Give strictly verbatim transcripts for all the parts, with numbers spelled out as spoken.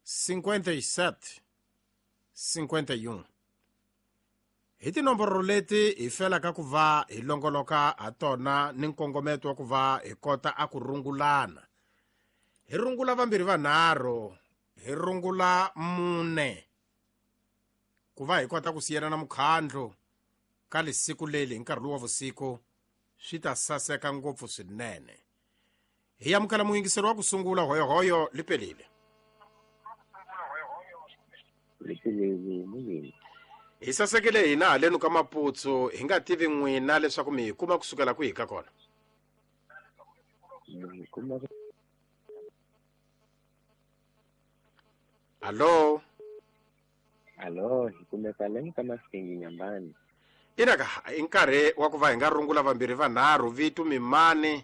cinquenta e sete cinquenta e um. Hi tinomboro leti hi felaka ku va hi longoloka ha tona ni nkongometo wa ku va hi kota a ku rungulana. Hi rungula vambirhi vanharhu, hi rungula mune. Ku va hi kota ku siyana na mukhandlo ka lisiku leli hi nkarhi lowu wa vusiku swi ta saseka ngopfu swinene. Hi amukela muyingiseri wa ku sungula hoyohoyo Lipelile. Lipelile muyini. Hi sasekile hina halenu ka Maputsu hi nga tivi n'wina leswaku mi hi kuma kusukela kwihi ka kona. Kuma Allo? Allo, hi kumeka leni ka Masingi Nyambani. Inaka hi nkarhi wa ku va hi nga rungula vambirhi vanharhu vitu mimani.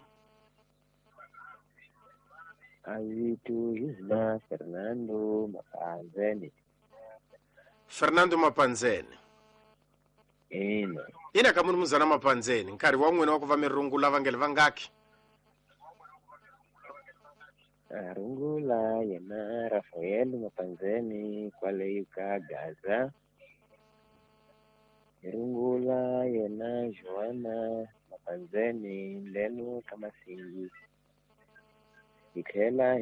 Avitu Hizna Fernando Mapanzeni. Fernando Mapanzeni. Ina. Inaka munumuzana Mapanzeni nkarhi wa n'wina wa ku va mi rungula vangeli vangaki. Rungula yena Rafael Mapanzeni kwale ka Gaza. Rungula yena Joana Mapanzeni lenu kama Singi. Ikela.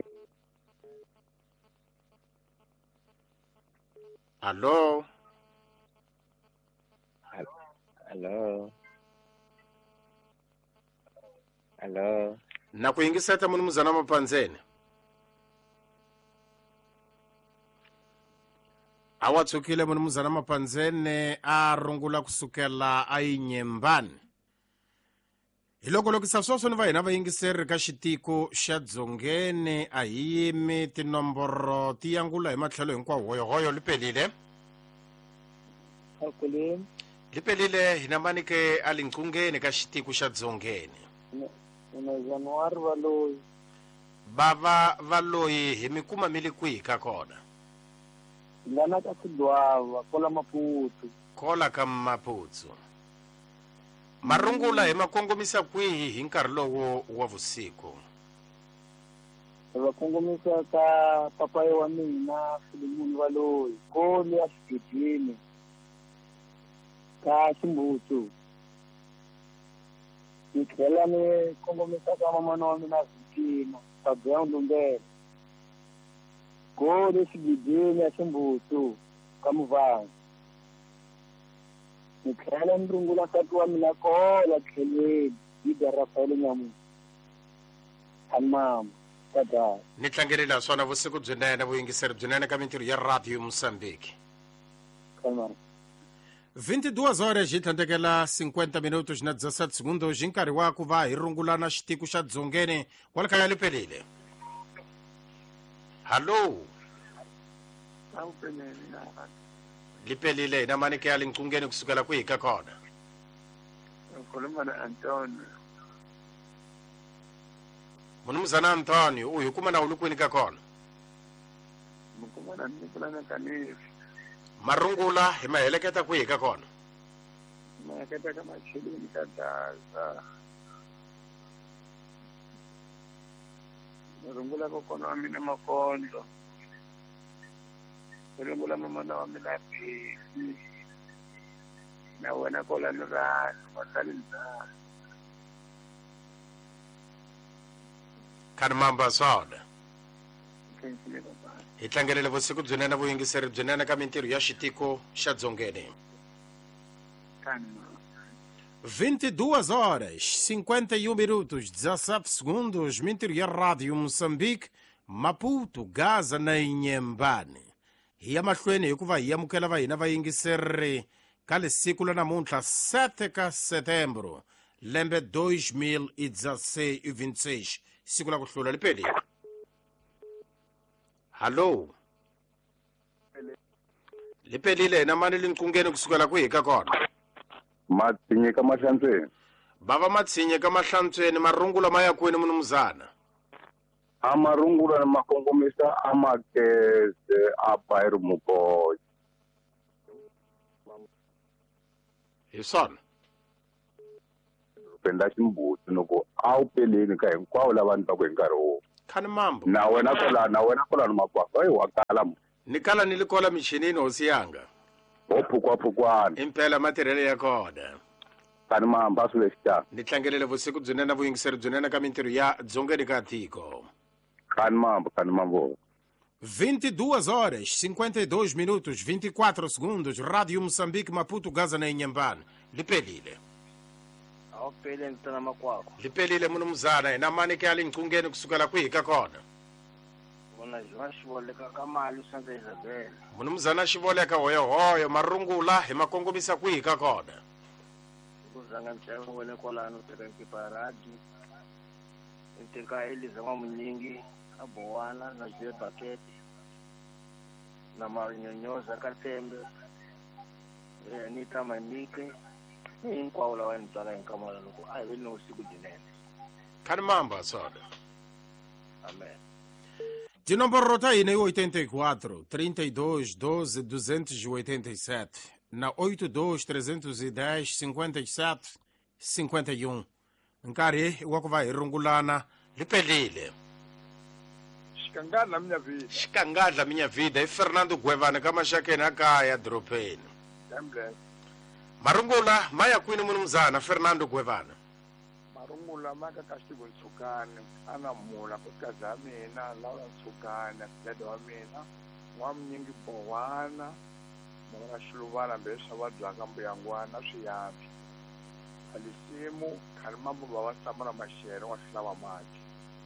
Allo? Allo. Allo. Na ku yingiseta munumuzana Mapanzeni. Awa tsukile munumuzana Mapanzeni a rungula kusukela a Nyembani. Hi loko lokisa sweswo ni va hina vayingiseri ka xitiko xa Dzongeni a hi yimi tinomboro ti yangula hi matlhelo hinkwawo hoyohoyo Lipelile. Akulini. Lipelile hina manike a linqungeni ka xitiko xa Dzongeni. Una Januari Valoyi. Bava Valoyi hi mi kuma mi li kwihi ka kona. Ngana ka Sidwava kola Maputsu. Kola ka Maputsu. Marungula hi makongomisa kwihi hi nkarhi lowu wa vusiku. Va kongomisa ka papa wa mina Filimoni Valoyi koli ya xigidini ka Ximbutsu. Ni tlhela ni kongomisa ka mamana wa mina Zikima Fabian Lumbele koli xigidini ya Ximbutsu ka Muvhango. Ni tlhela ni rungula nsati wa mina kola tlhelweni Dida Rafael Nyamu Mama tada Ni tlangelela swona vusiku byinene vuyingiseri byinene ka mintirho ya Radio Mozambique. kama vinte e duas horas hi tlhandlekela cinquenta minutos na dezessete segundos hi nkarhi wa ku va hi rungulana xitiko xa Dzongeni kwala kaya Lipelile. Hallo? Lipelile hina manike ya linqungeni kusukela kwihi ka kona. Khuluma na Antonio. Munumuzana Antonio u hi kuma na ulukwini ka kona. Mukuma na nikula na kanisa. Marungula hi maheleketa kwihi ka kona. Maheleketa ka machilini ka Gaza. Rungula ko kona wa mina Makondo. Rungula mamana wa mina Pisi. Na wena kola nirani masalinza. Kan mamba soda. Kensile baba. Hi tlangelele vusiku byinene vuyingiseri byinene ka mintirho ya xitiko xa Dzongeni. Kanma. vinte e duas horas, cinquenta e um minutos, dezessete segundos, mintirho ya Radio Moçambique, Maputo, Gaza na Nyembani. Hi ya mahlweni hi ku va hi amukela va hina vayingiseri ka lisiku la namuntlha sete ka Setembro, lembe dois mil e dezesseis e vinte e seis, siku la ku hlula Lipelile. Hallo? Lipelile hina mani linqungeni kusukela kwihi ka kona. Matsinye ka Mahlantsweni. Bava Matsinye ka Mahlantsweni marungula ma ya kwini munumuzana. Amarungula na makongomisa amakeze apairu mukoyi. Hi swona. Penda Ximbutsu loko a wu peleni ka hinkwavo lava ni ta ku hi nkarhi wo. khani mambo na wena kola na wena kola no makwakwa ei wakala mo ni kala ni likola michinini hosi yanga ophukwaphukwana impela matirhelo ya kona kani mamba swile xitanga ni tlangelele vusiku byinene na vuyingiseri byinene ka mintirho ya dzongeni ka tiko kani mamba kani mambo vinte e duas horas, cinquenta e dois minutos, vinte e quatro segundos. Rádio Moçambique, Maputo, Gaza na Inhambane. Lipelile. awuphele ngitana makwakho Lipelile munumzana na mani ke ali ngcungeni kusukela kwihika kona. bona jwa xivoleka ka mali Santa Isabel Munumzana xivoleka hoyo hoyo marungula hi makongomisa kwihika kona. kuzanga ntsengo wele kolano teka nkipa radio inteka eliza n'wamunyingi a Bowana na Jwe Bucket na Marinyonyoza ka Tembe eh ni Tamanike hinkwavo lava ni tswala hi nkamala loko a hi veli ni vusiku byinene Khani mamba soda. amen De número tá aí, né? oitenta e quatro, trinta e dois, doze, duzentos e oitenta e sete. Na oitenta e dois, trezentos e dez, cinquenta e sete, cinquenta e um. Nkari, wako vai rungulana, lipelile. Xikangani na minha vida. Xikangala minha vida, e Fernando Guevane kama shakeni akaya dropeni. Damn Marungula, maya kwini munumzana, Fernando Guevane. marungula maka kastigo ntsukane anamula kukaza wa mina lava ntsukane dade wa mina n'wamunyingi Bowana mona xiluvana mbeswa va byaka mbuyangwana swiyambi alisimu khali mambo va va tshama na maxele wa hlava mati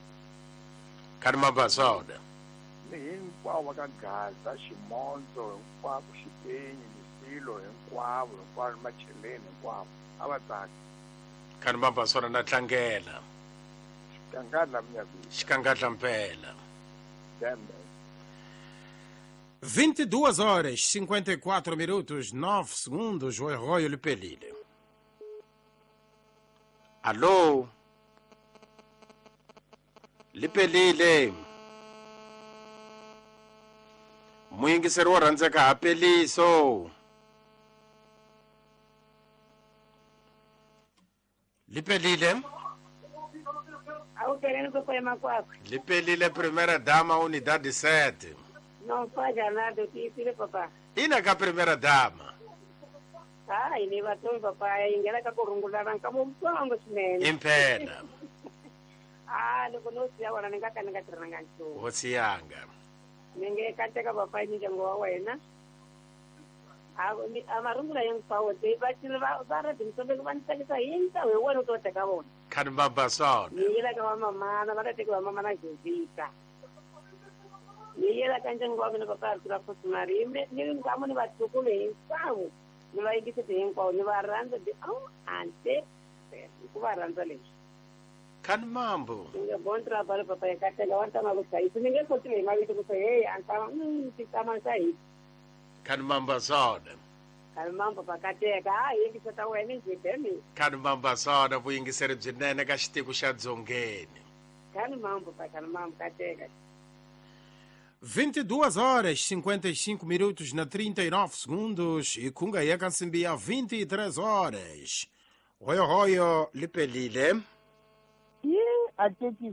Khani mamba soda. ni hinkwavo va ka Gaza ximondzo hinkwavo xipenyi misilo hinkwavo hinkwavo macheleni hinkwavo a va tsaka Khani mamba soda na tlangela. xikangani na minha vida. Xikangala mpela. Damn. vinte e duas horas, cinquenta e quatro minutos, nove segundos, o Arroio Lipelile. Alô? Lipelile. Muyingiseri wo rhandzeka ha Peliso. Lipelile. Auterendo que foi macuaco. Lipelile, primeira dama, unidade sete. Não faz nada, eu te filho, papá. Ina ka primeira dama. Ah, ele bateu, papá. Ingela que corungula arranca um pão, né? Impela. Ah, não conheço agora, nem cata, nem cata, nem cata. Hosi yanga. Ninguém cata que papai me jango a wena. Ah, a marungula yang pau, te bate levar para dentro, sobre o banco que está indo, eu vou no tote acabou. Khani mamba soda. Ingela que a mamãe, na verdade que a mamãe na jovita. Ingela que a gente gosta de papá, que a fosse marimbe, nem como ni vai tuculo em pau. Ni vai dizer que em pau, ni vai arranda de, oh, ante, ni vai arranda ali. Khani mambo. Ninguém bom trabalho, papai. Cata levanta uma busca. Isso ninguém pode ver. Mas isso aí, então, hum, se está mais aí. Khani mamba soda. Calma, papai. Cata, ah, ele que está o homem que tem. Khani mamba soda, vuyingiseri byinene ka xitiku xa dzongeni. Calma, papai. Calma, cata. vinte e duas horas, cinquenta e cinco minutos na trinta e nove segundos. E kunga ya kansimbia vinte e três horas. Royo royo Lipelile. Ih, até que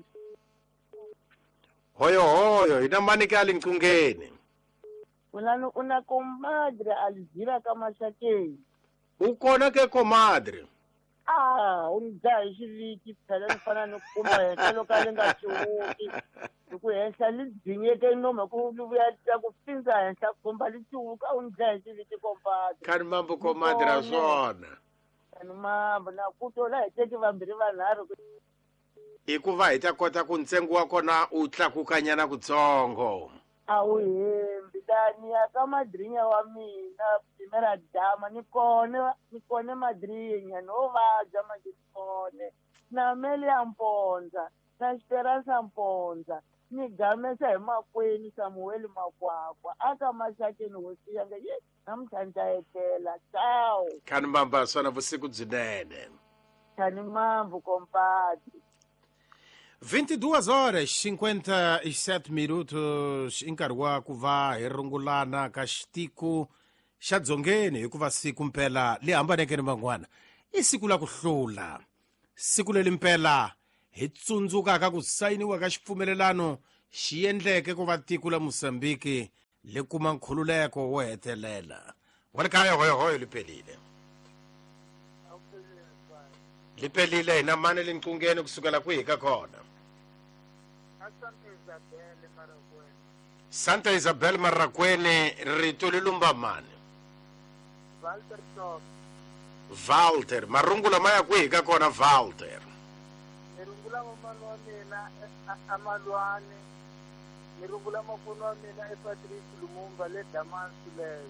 Hoyo hoyo, ina mani ka ali nkungeni. Una, una comadre Alzira Kamashakei. Ukona ke comadre. Ah, umdzaha xiviki phela ni fana ni kuma henhla loko a li nga ciwuki hi ku henhla li dzinyeke nomu ku vuya ta ku pfinza henhla komba li ciwuka a wu ni dzaha hi xiviki kompadre Khani mambo comadre a swona. ani mambo na ku tola hi teki vambirhi vanharhu Hikuva hi ta kota ku ntsengo wa kona u tlakukanyana kutsongo. a wu hembi lani ya ka madrinya wa mina primera dama ni kone ni kone madrinya no vabya majikone na Amelia Mponza na Esperanza Mponza ni gamesa hi makweni Samuel Makwakwa aka Mashakeni hosi yanga ye namthanda etela ciao Khani mambo a swona vusiku byinene. tani mambo compadre. vinte e duas horas, cinquenta e sete minutos, encargou ku va hi rungulana ka xitiku xa dzongeni hikuva siku mpela li hambaneke ni man'wana i siku la ku hlula siku leli mpela hi tsundzukaka ku sayiniwa ka xipfumelelano xi endleke ku va tiko la Mosambiki le kuma nkhululeko wo hetelela. Wa le kaya hoyohoyo lipelile lipelile hina mani linqungeni kusukela kwihi ka kona? Santa Isabel Marrakweni. Rito li lumba mani? Walter Top. Walter. Marungula maya kwihi ka kona Walter? Nirungula mafano wa mina Amalwane. Nirungula mafano wa mina e Patrice Lumumba le Damansi leswi.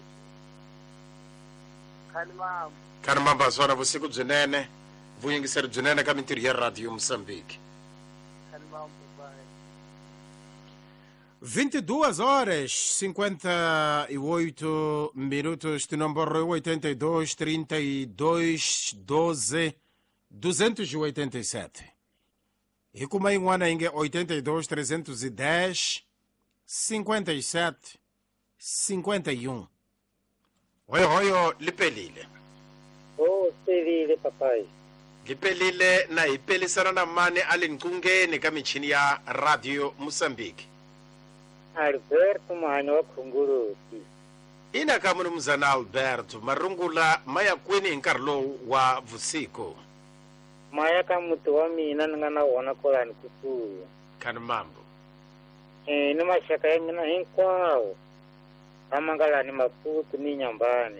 Kanimamba. Kanimamba swona vusiku byinene. Vuyingiseri byinene ka mintirho ya Radio Moçambique. Kanimamba bye. vinte e duas horas cinquenta e oito minutos de número oitenta e dois, trinta e dois, doze, duzentos e oitenta e sete. E como em Wana Inge oitenta e dois, trezentos e dez, cinquenta e sete, cinquenta e um. Hoyo hoyo lipelile. Oh, Pelile papai. Lipelile na ipelisana na mane alinqungeni ka michini ya Radio Moçambique. Alberto Mano wa Khunguruti. Ina ka mzana Alberto marungula maya kwini hi nkarhi lowu wa vusiku. Maya ka muti wa mina ni nga na wona kolani kusuhi. Kanimambo. Eh, ni maxaka ya mina hinkwawo. Amangalani Maputo ni Nyambane.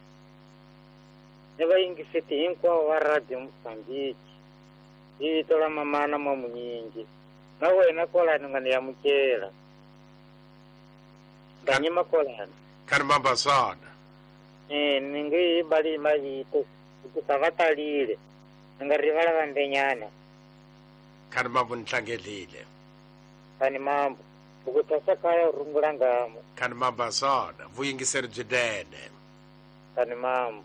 Ni vayingiseti hinkwawo wa Radio Moçambique. Hi vito la mamana Mamunyingi. Na wena kolani nga ni yamukela. Danyima kolani. Kanimamba sana. Eh, ningi bali majito. Kusavatalile. Nga rivala vandenyana. Kanimambo nitlangelile. Kanimambo. Ukutasa kaya rungula ngamo. Kanimamba sana. Vuyingiseri byinene. Kanimambo.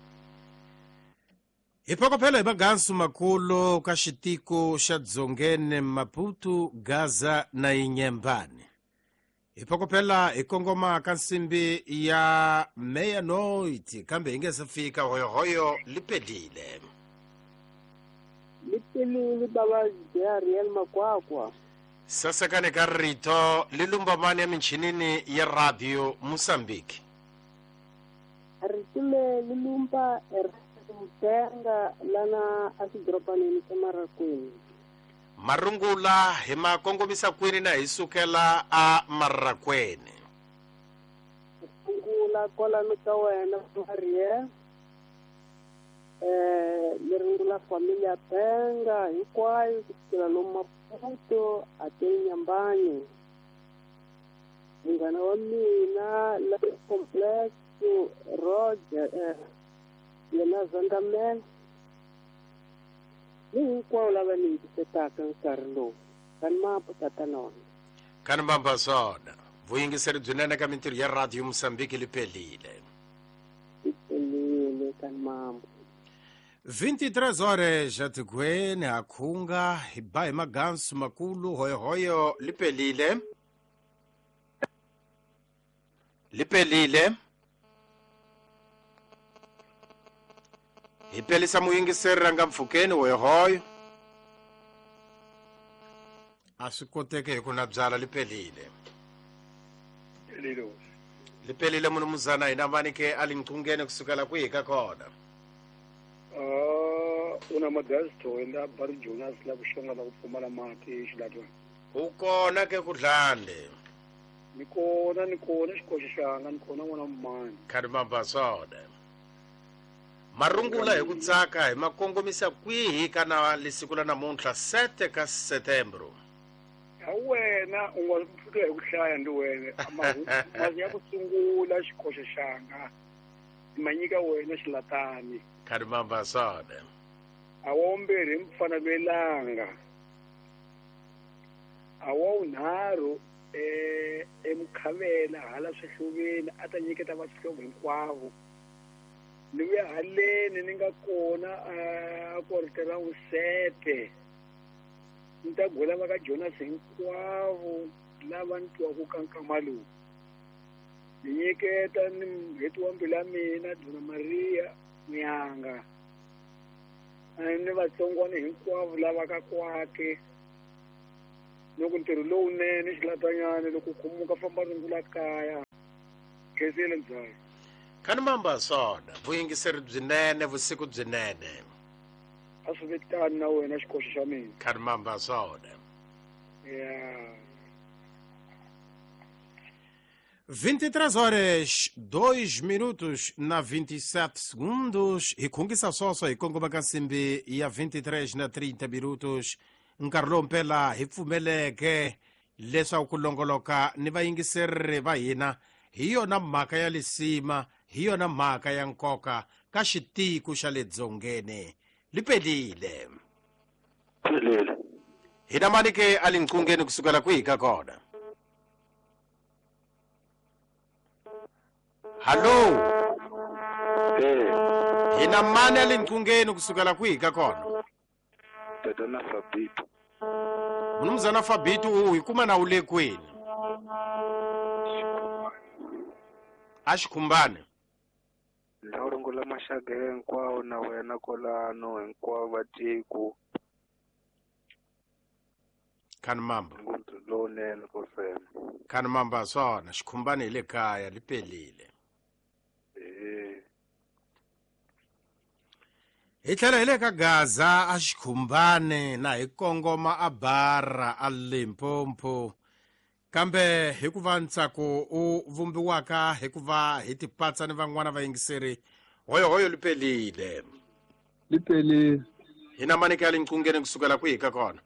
Hi phokopela hi magansu makulu ka xitiko xa Dzongeni, Maputo, Gaza na Inyembane. Hi phokopela hi kongoma ka nsimbi ya meia-noite kambe hi nge se fika hoyohoyo lipelile. Lipelile baba Ariel Makwakwa. Sasekane ka rito li lumba mani ya michinini ya Radio Moçambique. Ritile lilumba Mtenga lana asidropanini sa Marrakweni. Marungula hi ma kongomisa kwini na hi sukela a Marrakweni. Marungula kolani ka wena Maria. Eh, Marungula familia Penga hinkwayo kusukela lomu Maputo ate Nyambane. Munghana wa mina la complex Roger eh yena Zandamel. Ni hinkwawo lava ni yingisetaka nkarhi lowu. Kanimambo tatanona. Kanimamba sona. Vuyingiseri byinene ka mintirho ya Radio Moçambique lipelile. Lipelile kanimambo. vinte e três horas atigweni akhunga hi ba hi magansu makulu hoyohoyo lipelile. Lipelile. Hi pelisa muyingiseri ranga mpfhukeni hoyohoyo. A swi koteke hi ku na byala lipelile. Pelile. Lipelile munhu muzana hina vanike alinqungeni kusukela kwihi ka kona? Ah, una magasto wenda Bari Jonas la kushonga la kupfumala mati xilatwa. U kona ke ku dlande. Nikona nikona xikoxo xanga nikona n'wana mani. Kanimamba sona. Marungula hi ku tsaka hi makongomisa kwihi kana lisiku la namuntlha sete ka Setembro. Ya wena u nga fika hi ku hlaya ndi wena mazi ya ku sungula xikoxo xanga manyika wena xilatani. Kanimamba sona. Awomberi mfana lwelanga. Awonharu eh emkhavela hala swihluveni ata nyiketa vasihlovo hinkwavo. Niwe haleni ni nga kona a kortela usete. Nta gola va ka Jonas hinkwavo lava ntwa ku kankama lowu. Ni nyiketa ni mheti wa mbila mina Dona Maria Nyanga. ni vatsongwana hinkwavo lava ka kwake loko ntirho lowunene xilatanyana loko khumuka famba rungula kaya khensile ndzhayi khani mamba swona vuyingiseri byinene vusiku byinene a swi vitani na wena xikoxo xa mina khani mamba swona ya vinte e três horas, dois minutos na vinte e sete segundos. E com essa soça e com como Simbi e a vinte e três na trinta minutos. Nkarlo pela hifumele ke lesa ukulongoloka ni vayingiseri va hina hi yona mhaka ya lisima hi yona mhaka ya nkoka ka xitiko xa le dzongeni li pelile pelile hi na mani ke a linqungeni kusukela kwihi ka kona? Hallo eh hi na mani a linqungeni kusukela kwihi ka kona? tata na Fabito Mnumzana Fabito uhi kuma na ule kwini a xikhumbane la rungula maxaka hinkwawo na wena kolano hinkwavo va tiko khani mamba nguthu lowunene ko fema khani mamba swona xikhumbane hi le kaya li pelile eh hi tlhela hi le ka Gaza a xikhumbane na hi kongoma a bara a Limpopo kambe hi ku va ntsako u vumbiwaka hi ku va hi tipatsa ni van'wana vayingiseri hoyohoyo li pelile li pelile hi na mani ke a linqungeni kusukela kwihi ka kona?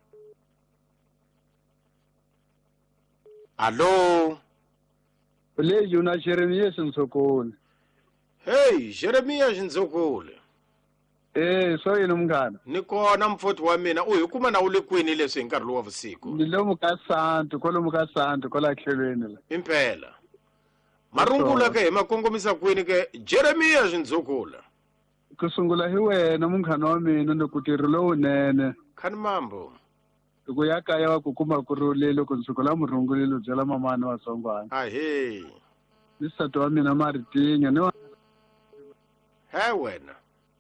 Allo le yuna Jeremias Ntsokoli hey Jeremias Ntsokoli eh so yini mngana ni kona mfoti wa mina u hi kuma na ule kwini leswi hi nkarhi lowa vusiku ni lomu ka santu kolomu ka santu kola tlhelweni la impela marungula ke hi makongomisa kwini ke Jeremias Ntsokoli ku sungula hi wena munghana wa mina ni ku tirhi lowunene khani mambo ku ya kaya wa ku kuma ku rulelo ku nsukula murhungulelo byela mamani wa Tsongwana ahe ni sato wa mina Maritinya ni he wena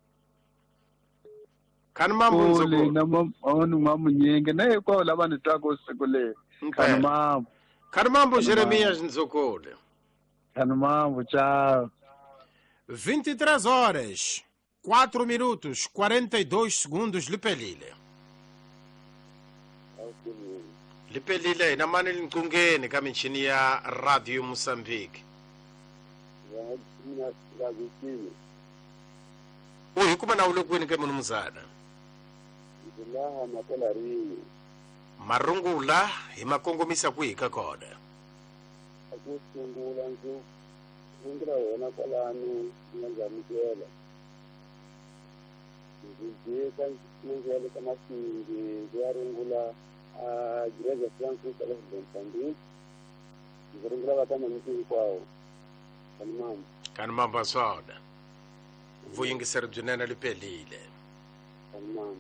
khani mambo Ntsokoli na mama mama nyenge na hikwavo lava ni twaka siku leyi khani mambo khani mambo Jeremias Ntsokoli khani mambo ciao vinte e três horas quatro minutos quarenta e dois segundos li pelile li pelile hi na mani linqungeni ka michini ya Radio Mozambique u hi kuma na ule kwini ke munumzana laha matela rini marungula hi makongomisa kwihi ka kona? aku sungula nzu rungula wena kwalano nyanzamukela nzijeka nzijeka kama singi ya rungula a Igreja Francisca de Moçambique nzirungula batana mtini kwao khani mambo khani mambo swona vuyingiseri byinene li pelile khani mambo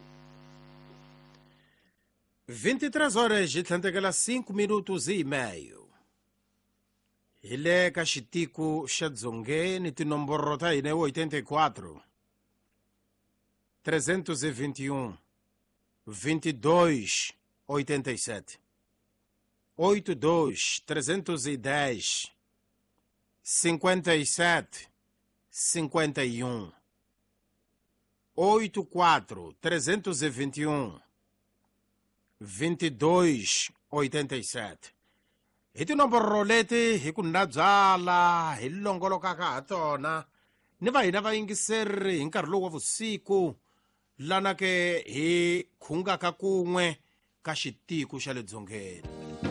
vinte e três horas de tlhandlekela cinco minutos e meio hi le ka xitiko xa dzongeni tinomboro ta hina oitenta e quatro trezentos e vinte e um vinte e dois oitenta e sete oitenta e dois trezentos e dez cinquenta e sete cinquenta e um oitenta e quatro trezentos e vinte e um vinte e dois oitenta e sete hi tinomboro leti hi ku na byala hi longolokaka ha tona ni va hina vayingiseri hi nkarhi lowu wa vusiku lana ke hi khungaka kun'we ka xitiko xa le dzongeni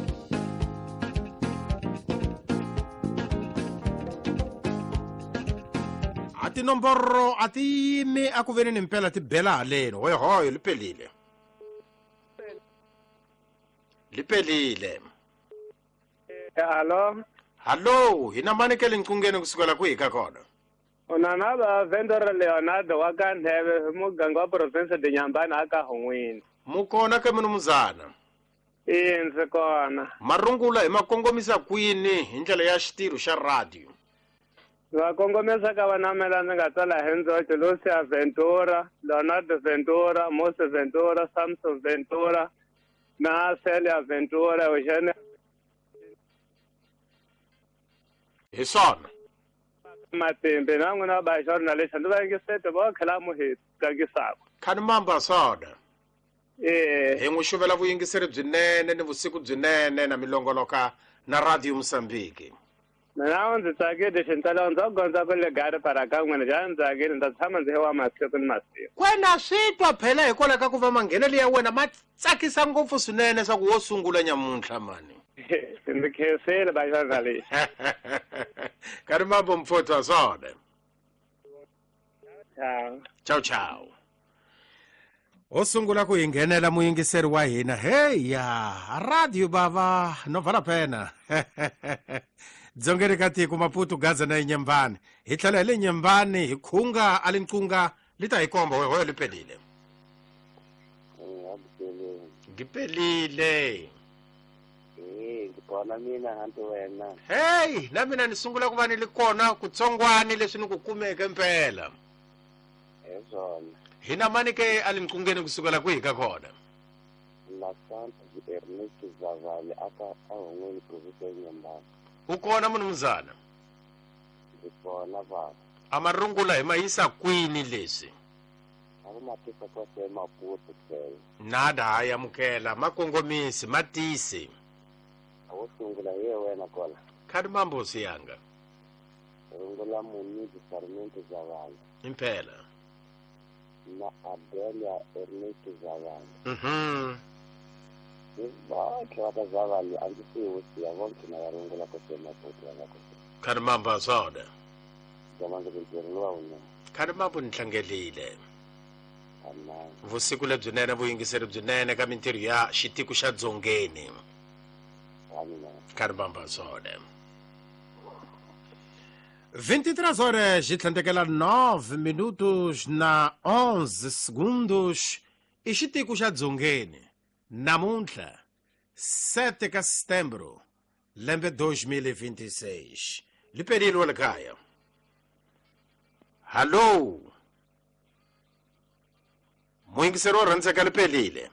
a tinomboro a ti yimi a ku veni ni mpela ti bela haleni hoyohoyo li pelile li pelile Hello. hallo hi na mani ke linqungeni kusukela kwihi ka kona? Una na ba vendor Leonardo wa ka Ndheve muganga wa province de Nyambani aka Hongwini. mukona ke munumzana Ii ndzi kona. marungula hi makongomisa kwini hi ndlela ya xitirho xa radio? va kongomesa ka vanamela ndzi nga tsala hi ndzoxe Lucia Ventura, Leonardo Ventura, Mose Ventura, Samson Ventura na Celia Ventura, Eugenia hi swona Matimbe na n'wina va journalist ndzi va yingisete va khela mu hi tsagisaka. khani mamba swona Eh, hi n'wi xuvela vuyingiseri byinene ni vusiku byinene na milongoloka na radio Mozambique. mina ndzi tsakile xintalo ndzi gondza ku le gari para ka n'wina ja ndzi tsakile ndzi tshama ndzi hewa masiku ni masiku. Wena swi twa phela hikwalaho ka ku va manghenelo ya wena ma tsakisa ngopfu swinene swa ku wo sungula nyamuntlha mani. Ndzi khensile va journalist. Khani mambo Mfuthu swona. Ciao. Ciao ciao. O sungula ku yinghenela muyingiseri wa hina. Hey ya, radio baba no vala pena. Dzongeni ka tiko Maputo Gaza na Nyembani. Hi tlhela hi le Nyembani hi khunga ali nqunga lita hi komba hoyo lipelile. Ngipelile. Eh, ngibona mina hantu wena. Hey, na mina ni sungula ku va ni li kona ku tsongwani leswi ni ku kumeke impela. Ezona. Hina mani ke ali nqungeni kusukela kwihi ka kona. La Santa di Ernesto Zavale aka ahongweni province ya Nyembani. Ukona munumzana. Ngibona baba. Amarungula hi mayisa kwini leswi. Avo matisa kwa se Maputo kusela. Nada hayamukela makongomisi matisi. Awo sungula ye wena kola. Khani mambo siyanga. Rungula munidi Sarmiento Zavale. Impela. Na Adelia Ernesto Zavale. Mhm. Ba klata Zavale angisiwe siya bonke na yarungula kwa se Maputo wala kwa. Khani mambo soda. Jamanga ngizerwa una. Khani mambo nihlangelile. Amen. Vusiku lebyinene vuyingiseri byinene ka mintirho ya xitiku xa Dzongeni. Amen. Khani mambo soda. vinte e três horas e tlantekela nove minutos na onze segundos e xitiku xa Dzongeni namuntlha sete ka setembro lembe dois mil e vinte e seis liperile wa le kaya. Hallo muyingiseri wo rhandzeka lipelile.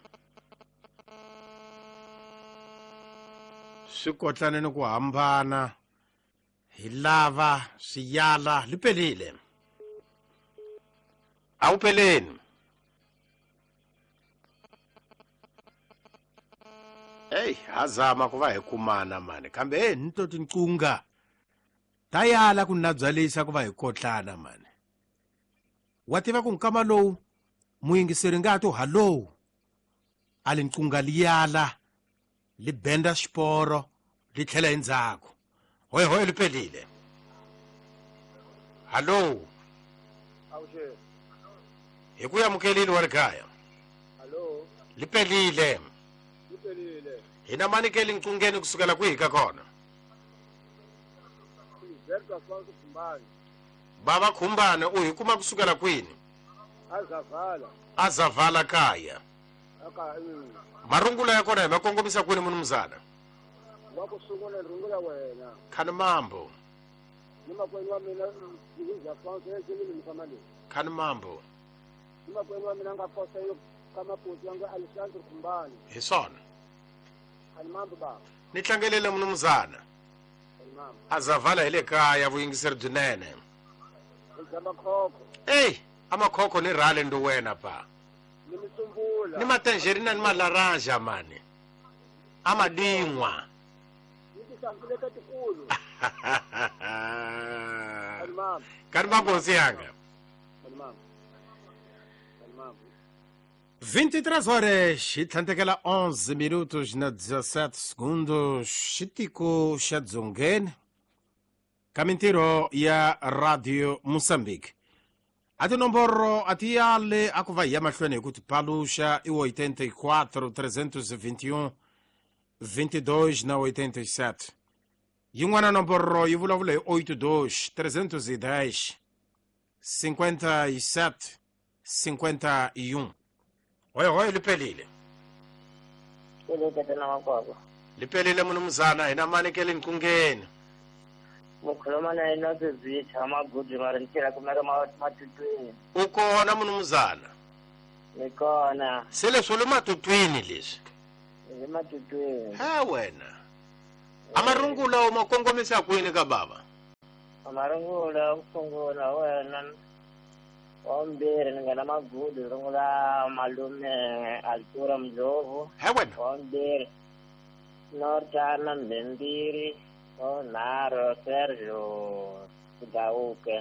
Swi kotlane ni ku hambana hi lava swiyala lipelile. A wu peleni. Hey, hazama ku va hi kumana mani kambe hey ni to tinqunga ta yala ku nabyalisa ku va hi kotlana mani. Wa tiva ku nkama lowu muyingiseri nga to hallo ali nqunga liyala li benda xiporo li tlhela endzhaku. Hoy hoy lipelile. Hallo. Awushe. Hi ku yamukelile wa le kaya. Hallo. Lipelile. Lipelile. Hina manikele nqungeni kusukela kwihi ka kona. Zerka kwanza kumbani. Baba Khumbane u hi kuma kusukela kwini. Azavala. Azavala kaya. Aka Marungula ya kona hi makongomisa kwini munumzana. wakusungula rungula wena. Khani mambo. Nima kwenu wa mina ngiza kwanza yezini mkamali. Khani mambo. Nima kwenu wa mina ngakosa yo kama puti yangu Alexander Kumbani. Hi swona. Khani mambo baba. Ni tlangelele munumzana. Khani mambo. Azavala hi le kaya vuyingiseri byinene. Ngizama khokho. Hey, amakhokho ni rale ndo wena pa. Ni misumbula. Ni matangerina ni malaranja mani. Amadingwa. Ngisampile katikulu. Khani mambo. Khani mambo siyanga. Khani mambo. Khani mambo. vinte e três horas e tlantekela onze minutos na dezessete segundos xitiku xa Dzongeni ka mintirho ya radio Moçambique. A tinomboro a ti yale a ku va hi ya mahlweni hi ku tipaluxa i oitenta e quatro trezentos e vinte e um vinte e dois na oitenta e sete. Yin'wana nomboro yi vulavula hi oitenta e dois trezentos e dez cinquenta e sete cinquenta e um. Hoy hoy lipelile. Ile tete na makwako. Lipelile munumzana hina manikele nqungeni. mukhuluma na yena sweswitha amagudi mara ni tirha kumeka matutwini. U kona munumzana? Ni kona. Se leswi le matutwini leswi? Hi matutwini. Ha wena. Amarungula uma kongomisa kwini ka baba? Amarungula kusungula wena ombere ni nga na magudi rungula malume Altura Mdlovu. Ha wena. Ombere Nortana Mbembiri onaro Sergio Kudauke.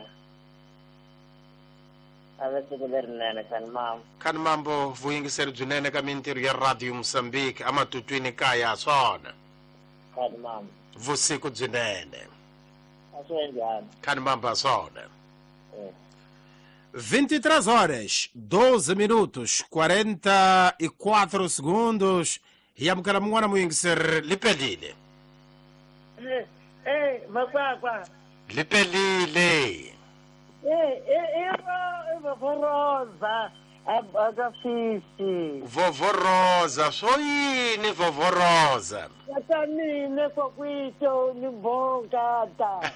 Avesiku lerinene kan mam. Kan mambo vuyingiseri byinene ka mintirho ya Radio Mozambique amatutwini kaya swona. Kan mam. Vusiku byinene. Aswe njhani? Kan mambo swona. Eh. vinte e três horas, doze minutos, quarenta e quatro segundos. Yamukala mwana muyingiseri lipelile. Eh, eh, makwakwa. Lipelile. Eh, eh, ero vovoroza akafisi. Vovoroza, swo yini vovoroza? Kata mine kokwito ni bongata.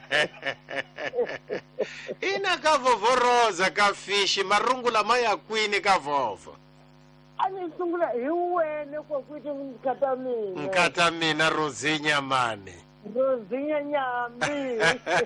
Ina ka vovoroza ka fishi marungula maya kwini ka vovo. Ani sungula hi wena kokwito nkata mine. Nkata mina Rozinya mani. Rozinya nyami.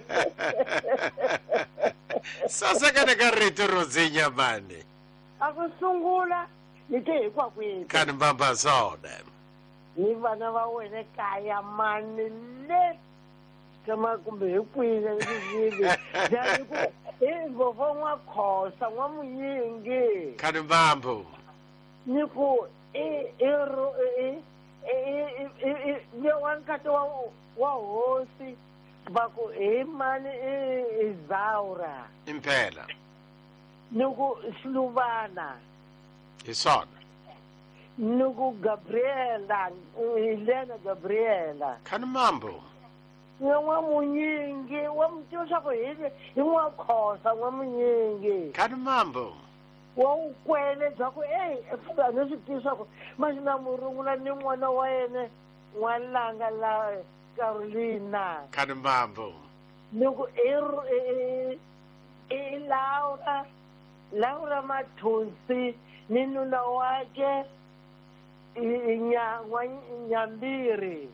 Sasa kana ka rito Rozinya mani. Akusungula nite kwa kwito. Kan mbamba zona. Ni vana va wena kaya mani le. Kama kumbe hi kwini ngizile. Jani ku eh vovo nwa khosa nwa muyingi. Kan mbambo. Niku e ero e e e e wankati wa wa hosi bako e mani e Zaura Impela. niku Siluvana Isona. niku Gabriela Helena Gabriela Kan mambo. nwa munyingi wa mtosha ko hile nwa khosa nwa munyingi Kan mambo. wa ukwele byako eh fuka no switisa ko mashina murungula ni n'wana wa yena n'walanga la Carolina Kan mambo. loko e e Laura Laura Mathunsi ni nuna wake nya Nyambiri.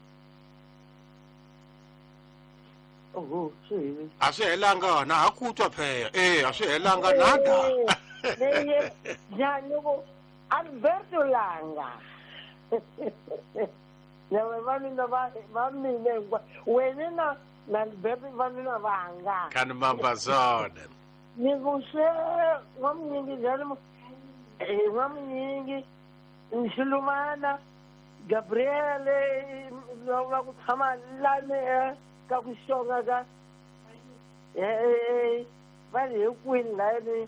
Oh swi Ashelanga na hakutwa phe. Eh ashelanga nada. Leye Janugo Alberto Langa. Never running the money when na Alberto Vanilla Vanga. Kan mamba zona. Negoshe wamnyingi zalimo eh wamnyingi Nshilumana Gabriele loga kuthama lane ka kushonga ka eh vale kwini la ni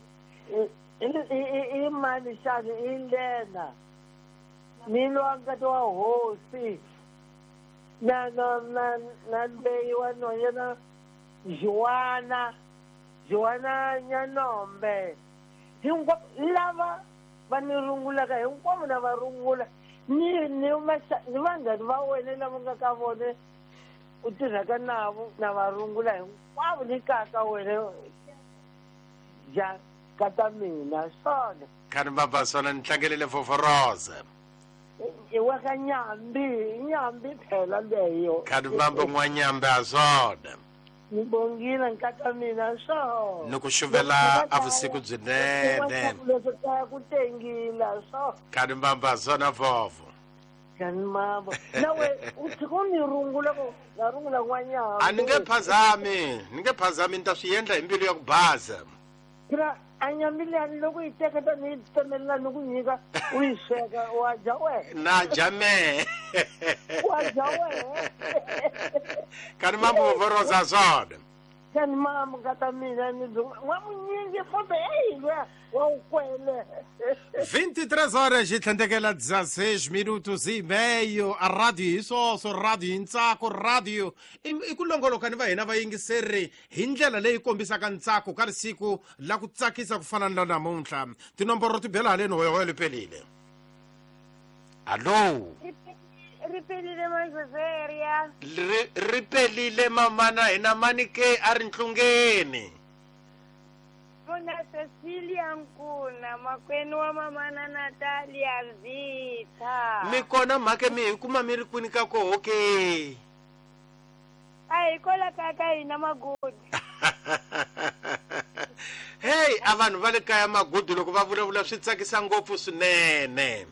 i mani shani ilena nilo angato wa hosi na na na na bei wa no yana Joana Joana Nyanombe hingo lava vanirungula ka hinkwavo na varungula ni ni masa ni vangani va wena lava nga ka vona u tirhaka navo na varungula hinkwavo ni kaka wena ja kata mina swona Kan mamba sona nitlangelele vovoroza. i wa ka Nyambi Nyambi phela leyo Kan mamba n'wanyambe azona. ni bongile nkata mina so Nikushuvela avusiku byinene. leswi kaya ku tengila so Kan mamba zona vovo. kani mabo nawe uthi ko ni rungula ko na rungula n'wanyama A ni nge phazami, ni nge phazami ni ta swi endla hi mbilu ya ku baza. kira anyambilani loko yi teketa ni yi tsemelela ni ku nyika u yi sweka wa dya wehe Na jame. wa dya wehe Kan mamba vovoroza zona. kani mama kata mina ni nwa munyingi futhi eyi luya wa ukwele vinte e três horas e tendekela dezesseis minutos e meio a rádio isoso rádio intsako rádio i ku longoloka ni va hina vayingiseri hi ndlela leyi kombisaka ntsako ka risiku la ku tsakisa ku fana na namuntlha tinomboro ti bela haleni hoyo hoyo lipelile allo ri pelile majoseria. ri ri pelile mamana hina mani ke a ri ntlungeni. Muna Cecilia Nkuna, makwenu wa mamana Natalia Vita. Mi kona mhaka mi hi kuma mi ri kwini ka koho ke? A hi kola kaka hina Magudu. Hey, a vanhu va le kaya Magudu loko va vulavula swi tsakisa ngopfu swinene.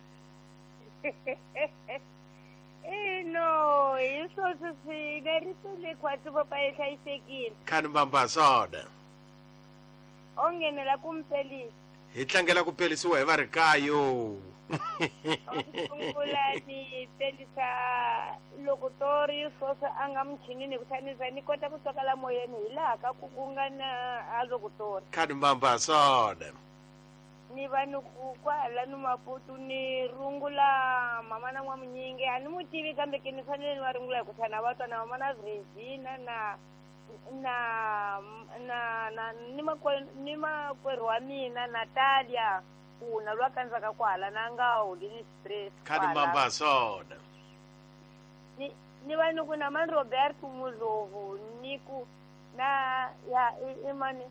Eh no, hi swoswi swine ri pele kwati papa hi hlayisekile. Khani mbamba swona. O nghenela ku mpelisa. Hi tlangela ku pelisiwa hi va ri kayo. Sungula ni pelisa loko tori swoswi a nga michinini ku tsanisa ni kota ku tsakala moyeni hi laha ka ku ku nga na a loko tori. Khani mbamba swona. Ni vanhu ku kwala ni Maputu ni rungula mama na N'wamunyingi a ni mu tivi kambe ke ni fanele ni va rungula hi ku tshana va twa na mama na Virginia na na na na ni makwerhu ni makwerhu wa mina Natalia Nkuna lwa kandzaka kwala na nga holini stress. Khani mbamba swona. Ni ni vanhu ku na man Robert Mulovu ni ku na ya imani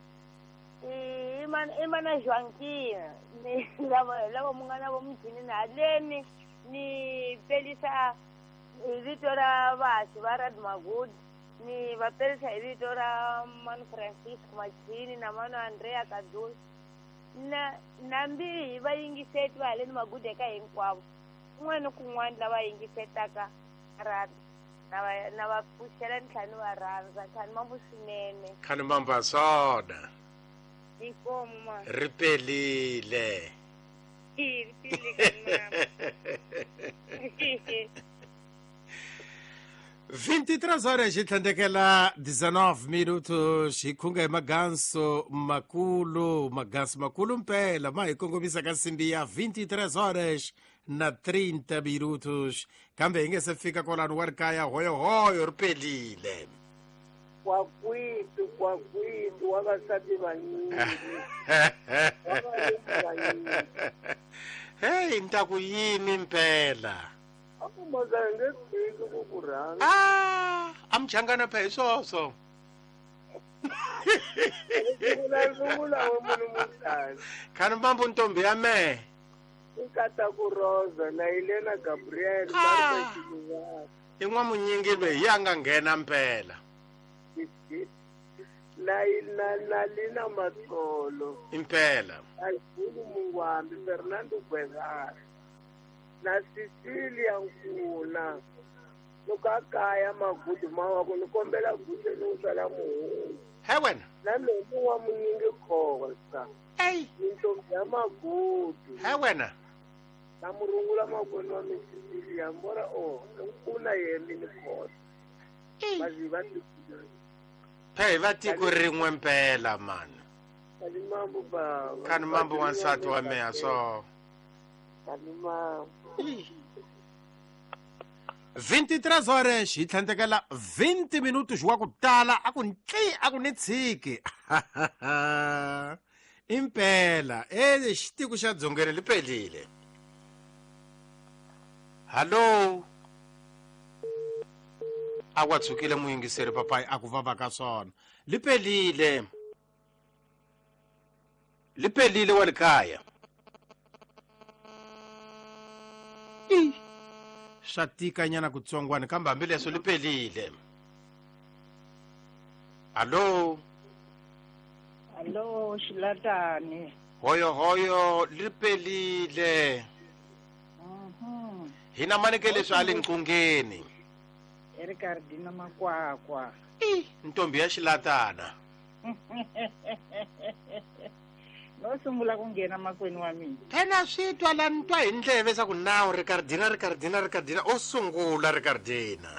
Iman imana Joanquina ni lava lava mungana vo mjini na leni ni pelisa vito ra vasi va Rad Magud ni va pelisa vito ra man Francisco Machini na mano Andrea Kadul na nambi va yingiseti va leni Magud eka hinkwavo un'wana kun'wana lava yingisetaka ra na va na va puxela ntlhanu va rhandza ntlhanu mambu swinene. Khani mbamba swona. Ikoma. Ri pelile. Ri pelile vinte-três horas hi tlhandekela dezenove minutos hi khunga hi maganso makulu maganso makulu mpela ma hi kongomisa ka nsimbi ya vinte-três horas na trinta minutos kambe hi nge se fika kwalano wa ri kaya hoyohoyo ri pelile. Kwa kwitu kwa kwitu wavasati vanyingi. Hey, nta ku yini mpela? Aku mazange kwiki kukuranga. Ah, amchangana phe swoswo. Ngula umuntu mutani. Khani mbambu ntombi ya me. Ikata ku Rosa na Elena Gabriel Ah. I N'wamunyingi loyi ya nga nghena mpela. na na na Lina Matsolo. Impela. Azulu Mungwambi, Fernando Guevara. Na Cecilia Nkuna. Nukakaya Magudu mawako nikombela gute nusala muhungu. He wena. Na lomu wa Munyingi Khosa. Hey. Nintombi ya Magudu. He wena. Na murungula makwenu wa Cecilia mbora o Nkuna yemi ni Khosa. Baziva Hey, va tiko rin'we mpela man. Khani mambo baba. Khani mambo wansati wa meya so. Khani mambo. vinte-três horas hi tlhandekela vinte minutos wa ku tala a ku ntli a ku ni tshiki. Impela e xitiko xa dzongeni li pelile. Hallo. A wa tshukile muyingiseri papai a ku vava ka swona. Li pelile. Li pelile wa le kaya. Swa tika nyana kutsongwana kambe hambileswo li pelile. Hallo. Hello, Shilatani. Hoyo hoyo li pelile. Mhm. Hina manike leswi a li nqungeni. Erikardina Makwakwa. I ntombi ya xilatana. No sungula ku nghena makwenu wa mina. Phela swi twa la ni twa hi ndleve sa ku nawu Ricardina Ricardina Ricardina o sungula Ricardina.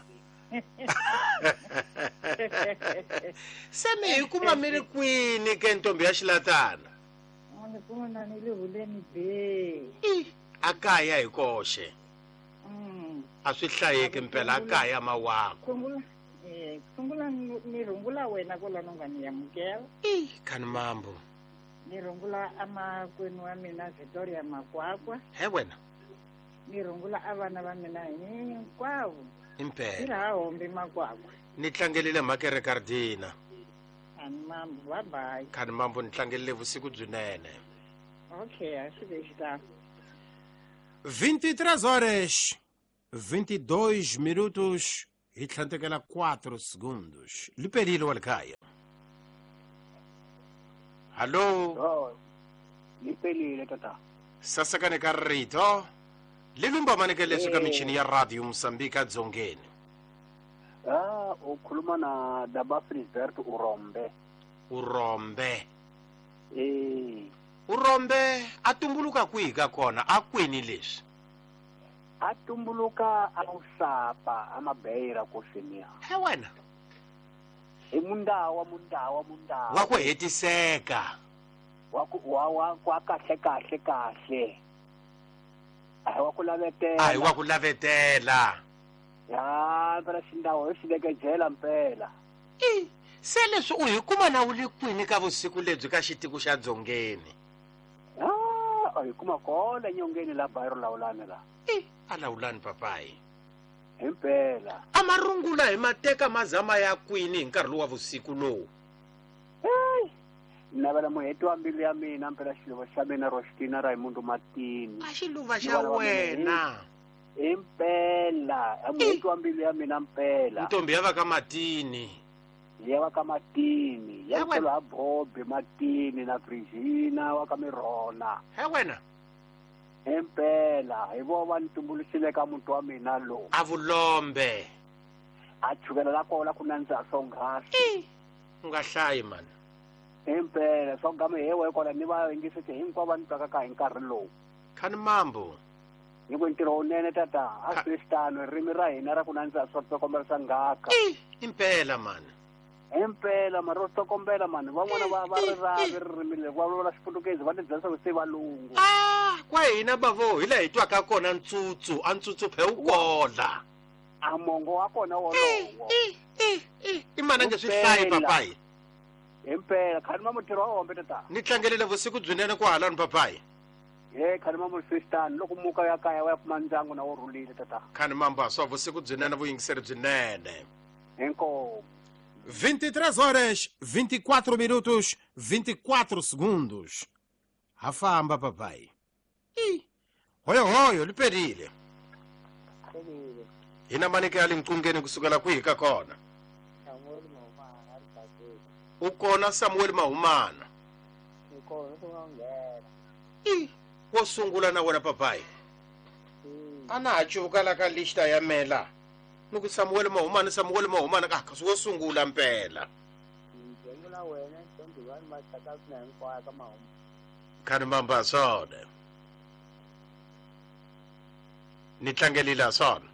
Se mi hi kuma mi ri kwini ke ntombi ya xilatana? Ni kuma ni le huleni be. I a kaya hi koxe. Mm. A swi hlayeki mpela a kaya mawako. Sungula eh sungula ni rungula wena ko lana nga ni yamukela. I khani mambo. Ni rungula amakwenu wa mina Victoria Makwakwa. He wena. ni rungula a vana va mina hinkwavo hi impela laha hombi makwakwa ni tlangelile makereka Ridina ani mambo bye bye khani mambo ni tlangelile vusiku byinene. okay a swi lexi ta vinte e três horas vinte e dois minutos e tlhantekela quatro segundos. Liperile wa le kaya. Hallo, Oh, lipelile tata. sasekane ka rito le lumba maneke leswi ka michini ya radio Mozambique adzongeni. Ah, ukhuluma na Daba Frisbert Urombe. Urombe Eh, urombe a tumbuluka kwihi ka kona a kwini leswi? atumbuluka ausapa amabheira kosenia. He wena E mundawa mundawa mundawa. wa ku hetiseka. Waku wa wa kwa kahle kahle kahle. Ai wa ku lavetela. Ai wa ku lavetela. Ya, mpela xindawo xi lekejela mpela. I se leswi u hi kuma na u le kwini ka vusiku lebyi ka xitiko xa dzongeni? Ah, ai kuma kona nyongeni la bayro lawulana la. I a lawulani papayi. Impela. A marungula hi mateka mazama ya kwini hi nkarhi lowu wa vusiku lowu? Hey! Navela muheti wa mbilu ya mina mpela xiluva xa mina ro xitina ra hi mundu matini. A xiluva xa wena. Impela, muheti wa mbilu ya mina mpela. Ntombi ya va ka Matini. Ya wa ka Matini, ya Ya wena. tlhelo ha Bobi Matini na Virginia wa ka Mirona. He wena Impela, hi vo va ni tumbuluxile ka muti wa mina lowu. a vulombe. A chukela la kona ku nandziha swonghasi. I u nga hlayi mani. Impela, swonghami hi wehe kona ni va yingiseke hinkwavo va ni twaka hi nkarhi lowu. Khani mambo Hi ku ntirho wunene tata, a Ka- Kristano ririmi ra hina ra ku nandziha swa tsokombela ngaka. i impela mani. Impela mari ro tsokombela mani van'wana va va ri ravi ririmi leri va vulavula xiputukezi va tibyela swa ku se valungu. Ah kwa hina bavo hi la hi twaka kona ntsutsu a ntsutsu phe u kola. A mongo wa kona I wolowo. i i i i mana nge swi hlayi Impela. papayi. Impela khani ma mutirho wa hombe tata. Ni tlangelile vusiku byinene ku halani papayi. He khani ma musistani loko muka ya kaya wa ya kuma ndyangu na wo rhulile tata. Khani mambo a swa vusiku byinene vuyingiseri byinene. Inkomo. vinte e três horas vinte e quatro minutos vinte e quatro segundos. Ha famba papai. I hoyo hoyo liperile. Pelile. Hina manike ya linkungeni kusukela kwihi ka kona? Samuel Mahumana ari bakela. U kona Samuel Mahumana. Ni kona swi nga nghena. I wo sungula na wena papai. Ana ha cuvuka la ka lista ya mela. Nuku Samuel Mahumana Samuel Mahumana ka kasi wo sungula mpela. Ngiyengula wena ntombi vani va tsaka na hinkwavo ka mahuma. Khani mamba sona. Ni tlangelile sona.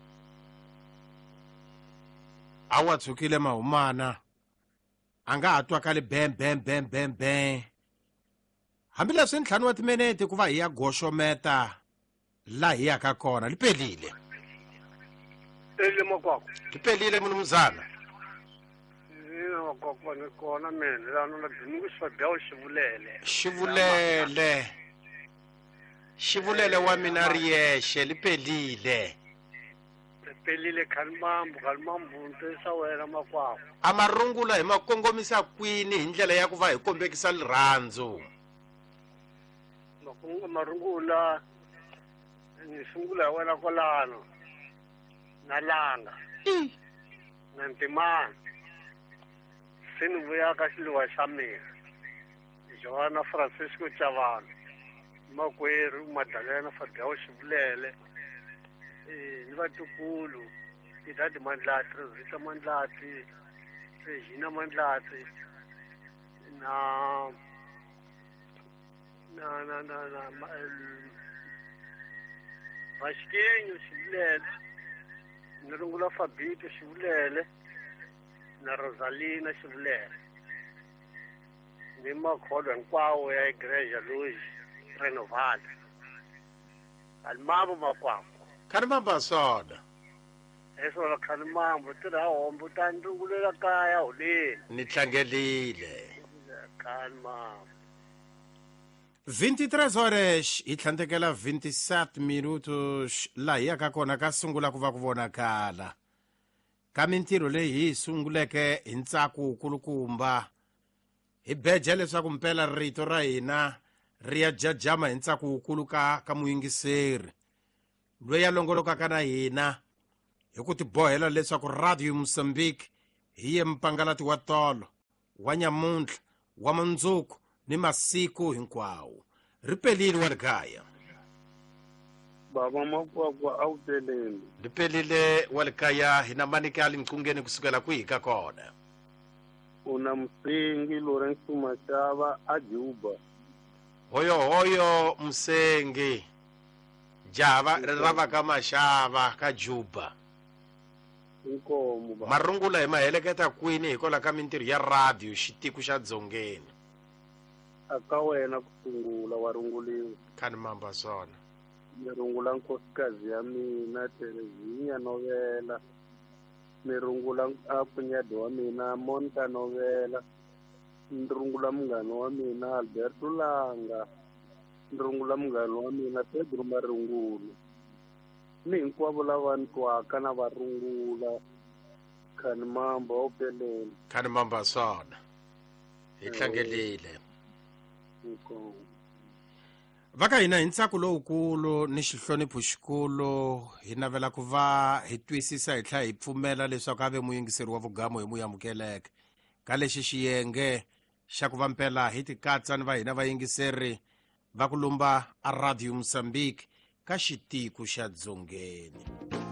Awa tsukile Mahumana. Anga hatwa ka le bem bem bem bem bem. Hambileswi ntlhanu wa timinete ku va hi ya goxometa la hi yaka kona lipelile. Ele makwakwa. Lipelile mnumzana. Ina makwakwa ni kona mina lana na dungusa byawo xivulele. Xivulele. Xivulele wa mina ri yexe lipelile. Pelile khalmambu khalmambu ntisa wena makwakwa. A marungula hi makongomisa kwini hi ndlela ya ku va hi kombekisa lirhandzu. Makungu marungula ni sungula hi wena kolano. Na langa. Na ntimana. Sini vuya ka xiluva xa mina. Joana Francisco Chavana. Makwerhu Madalena Fadyawo Xivulele. Eh ni vatukulu. Idadi Mandlati, Rosita Mandlati, Regina Mandlati. Na na na na na Vashikenyo Xivulele. Nirungula Fabito Xivulele na Rosalina Xivulele. Ni makholo hinkwawo ya igreja loyi renovada. Alimambo makwakwa. Khani mamba sona. Eso la khalimambo tira hombo ta ndungulela kaya holeni. Ni tlangelile. Khalimambo. vinte-três horas hi tlhandlekela vinte-sete minutos laha hi yaka kona ka sungula ku va ku vonakala ka mintirho leyi hi yi sunguleke hi ntsako wukulukumba hi beja leswaku mpela rito ra hina ri ya jajama hi ntsako wukulu ka ka muyingiseri loyi a longolokaka na hina hi ku tibohela leswaku radio Mozambique hi ye mpangalati wa tolo wa nyamuntlha wa mundzuku ni masiku hinkwawo ri pelile wa likaya baba makwakwa a wu teleni ri pelile wa likaya hi na manikali nqungeni kusukela kwihi ka kona u na Msengi Lawrence Mashava a Juba hoyo hoyo Msengi java ri rava ka Mashava ka Juba inkomo baba marungula hi maheleketa kwini hi kola ka mintirho ya radio xitiku xa dzongeni aka wena ku sungula wa runguliwa khani mamba swona ni rungula nkosikazi ya mina Terezinya Novela ni rungula apfunyado wa mina Monica Novela ni rungula munghana wa mina Alberto Langa ni rungula munghana wa mina Pedro Marungulo ni hinkwavo lava ni twaka na va rungula khani mamba wa peleni khani mamba swona hi hlangelile inkomo va ka hina hi ntsako lowukulu ni xihlonipho xikulu hi navela ku va hi twisisa hi tlhela hi pfumela leswaku a ve muyingiseri wa vugamo hi muyamukeleke ka lexi xiyenge xa ku va mpela hi tikatsa ni va hina vayingiseri va ku lumba a radio Mozambique ka xitiku xa dzongeni.